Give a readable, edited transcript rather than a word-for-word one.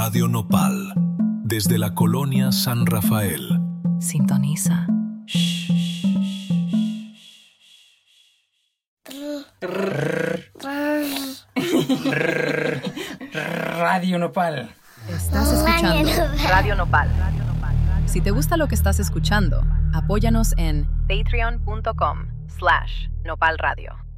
Radio Nopal, desde la colonia San Rafael. Sintoniza. Radio Nopal. Estás escuchando Radio Nopal. Si te gusta lo que estás escuchando, apóyanos en patreon.com/nopalradio.